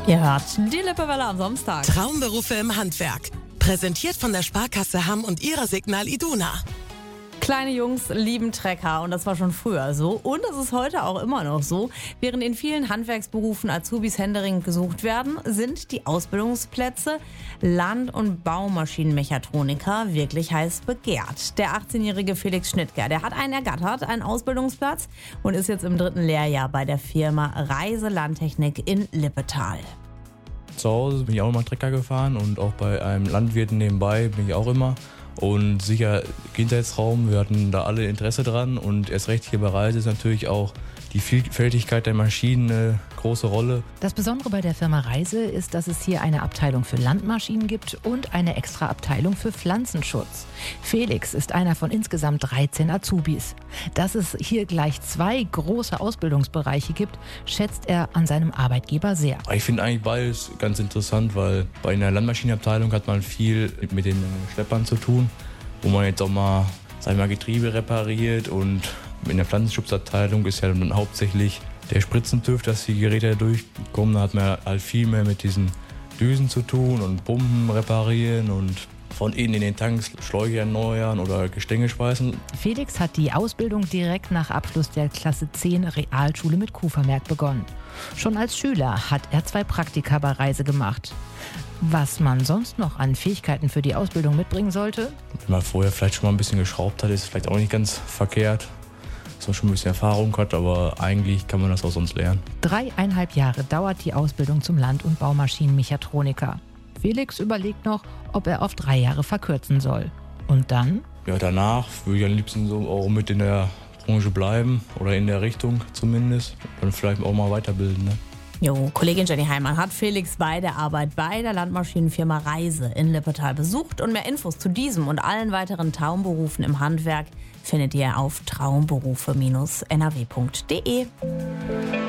Ihr hört die Lippewelle am Samstag. Traumberufe im Handwerk. Präsentiert von der Sparkasse Hamm und ihrer Signal Iduna. Kleine Jungs lieben Trecker und das war schon früher so und es ist heute auch immer noch so. Während in vielen Handwerksberufen Azubis händeringend gesucht werden, sind die Ausbildungsplätze Land- und Baumaschinenmechatroniker wirklich heiß begehrt. Der 18-jährige Felix Schnittger, der hat einen ergattert, einen Ausbildungsplatz und ist jetzt im 3. Lehrjahr bei der Firma Reise Landtechnik in Lippetal. Zu Hause bin ich auch immer Trecker gefahren und auch bei einem Landwirt nebenbei bin ich auch immer. Und sicher Kindheitsraum, wir hatten da alle Interesse dran und erst recht hier bei Reise ist natürlich auch die Vielfältigkeit der Maschinen eine große Rolle. Das Besondere bei der Firma Reise ist, dass es hier eine Abteilung für Landmaschinen gibt und eine extra Abteilung für Pflanzenschutz. Felix ist einer von insgesamt 13 Azubis. Dass es hier gleich 2 große Ausbildungsbereiche gibt, schätzt er an seinem Arbeitgeber sehr. Ich finde eigentlich beides ganz interessant, weil bei einer Landmaschinenabteilung hat man viel mit den Schleppern zu tun, wo man jetzt auch mal, Getriebe repariert, und in der Pflanzenschutzabteilung ist ja dann hauptsächlich der Spritzentüff, dass die Geräte durchkommen. Da hat man halt viel mehr mit diesen Düsen zu tun und Pumpen reparieren und von innen in den Tanks Schläuche erneuern oder Gestänge schweißen. Felix hat die Ausbildung direkt nach Abschluss der Klasse 10 Realschule mit Kuhvermerk begonnen. Schon als Schüler hat er 2 Praktika bei Reise gemacht. Was man sonst noch an Fähigkeiten für die Ausbildung mitbringen sollte? Wenn man vorher vielleicht schon mal ein bisschen geschraubt hat, ist es vielleicht auch nicht ganz verkehrt. Dass man schon ein bisschen Erfahrung hat, aber eigentlich kann man das auch sonst lernen. 3,5 Jahre dauert die Ausbildung zum Land- und Baumaschinenmechatroniker. Felix überlegt noch, ob er auf 3 Jahre verkürzen soll. Und dann? Ja, danach würde ich am liebsten so auch mit in der Branche bleiben oder in der Richtung zumindest. Dann vielleicht auch mal weiterbilden. Ne? Kollegin Jenny Heimann hat Felix bei der Arbeit bei der Landmaschinenfirma Reise in Lippetal besucht und mehr Infos zu diesem und allen weiteren Traumberufen im Handwerk findet ihr auf traumberufe-nrw.de.